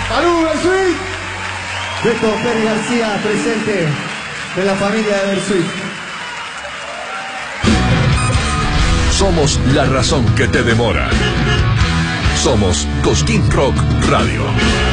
¡Salud, Bersuit! Beto Pérez García, presente de la familia de Bersuit. Somos la razón que te demora. Somos Cosquín Rock Radio.